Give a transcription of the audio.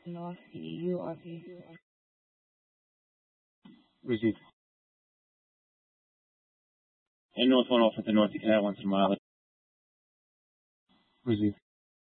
North EU RP. Receive. And North 1 off at the North, you can have 1 to Miley. Receive.